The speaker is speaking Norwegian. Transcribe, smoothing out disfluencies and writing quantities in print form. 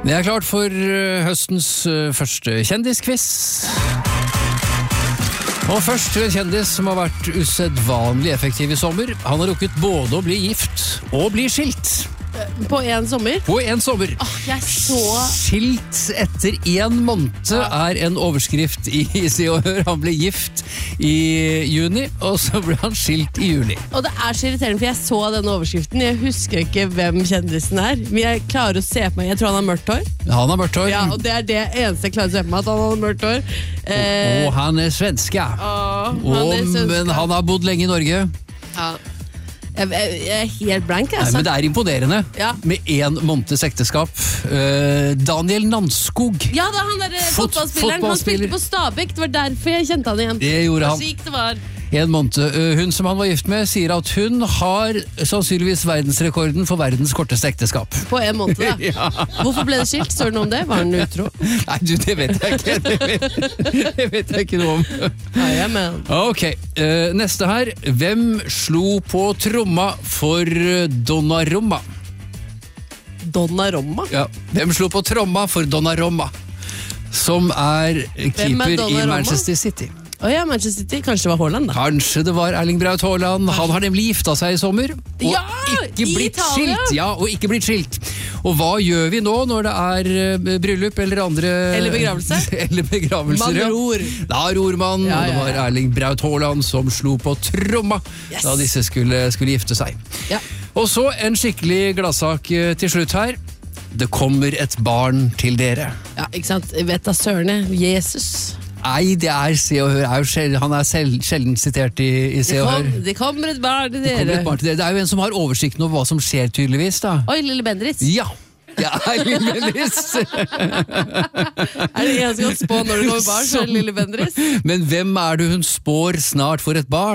Det klart for høstens første kjendisquiz. Og først til en kjendis som har vært usedvanlig effektiv i sommer. Han har rukket både å bli gift og bli skilt. På en sommer? På en sommer. Jeg så... Skilt etter 1 måned er en overskrift i Se og Hør. Han ble gift i juni, og så ble han skilt i juli. Og det er så irriterende, for jeg så denne overskriften. Jeg husker ikke hvem kjendisen er, men jeg klarer å se på meg. Jeg tror han har mørkt hår. Han har mørkt hår. Ja, og det er det eneste jeg klarer å se på meg, at han har mørkt hår. Og han er svenske. Men han har bodd lenge i Norge. Ja. Jeg er helt blank, altså. Nei, men det er imponerende. Ja. Med 1 måneds ekteskap. Daniel Nanskog. Ja, det er han der fotballspilleren. Han spilte på Stabæk. Det var derfor jeg kjente han igjen. Det gjorde han. Så gikk det var. 1 måned. Hun som han var gift med sier at hun har sannsynligvis verdensrekorden for verdens korteste ekteskap. På 1 måned, da. Ja. Hvorfor ble det skilt? Står det noe om det? Var han utro? Nei, du, det vet jeg ikke. Det vet jeg ikke noe om. Ja, jeg mener. Ok, neste her. Hvem slo på tromma for Donnarumma? Donnarumma? Ja, hvem slo på tromma for Donnarumma? Som er keeper i Manchester City. Ja, Manchester City. Kanskje det var Haaland, da. Kanskje det var Erling Braut Haaland. Han har nemlig gifta seg i sommer. Og Ja, ikke i blitt Italia. skilt. Ja, og ikke blitt skilt. Og hva gjør vi nå når det er bryllup eller andre... Eller begravelse. Eller begravelser, Man ror. Da ror man, Ja, og det var Erling Braut Haaland som slo på tromma da disse skulle gifte seg. Ja. Og så en skikkelig gladsak til slutt her. Det kommer et barn til dere. Ja, ikke sant? Vet da sørne. Jesus. Nei, det er Se og Hør. Han er sjelden sitert i Se og Hør. Det kommer et barn til Det kommer dere. et barn til dere. Det er jo en som har oversikten over hva som skjer, tydeligvis. Da. Oi, Lille Bendritz. Ja, det er Lille Bendritz. Er det en som kan spå når det kommer barn, så er det Lille Bendritz. Men hvem er det hun spår snart for et barn?